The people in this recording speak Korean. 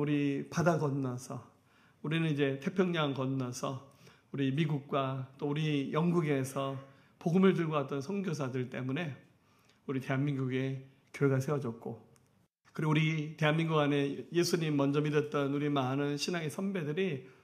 우리 바다 건너서, 우리는 이제 태평양 건너서 우리 미국과 또 우리 영국에서 복음을 들고 왔던 선교사들 때문에 우리 대한민국에 교회가 세워졌고, 그리고 우리 대한민국 안에 예수님 먼저 믿었던 우리 많은 신앙의 선배들이